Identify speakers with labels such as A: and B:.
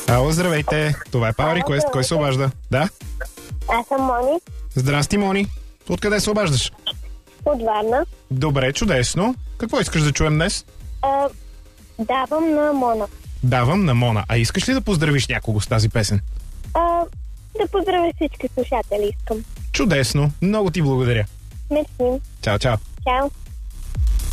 A: Ало, здравейте. Това е Power Request. Кой се обажда? Да?
B: Аз съм Мони
A: Здрасти, Мони. Откъде се обаждаш?
B: от Варна.
A: Добре, чудесно. Какво искаш да чуем днес?
B: Давам на Мона.
A: Давам на Мона. А искаш ли да поздравиш някого с тази песен?
B: Да поздравя всички слушатели искам.
A: Чудесно. Много ти благодаря.
B: Мерси.
A: Чао, чао.
B: Чао.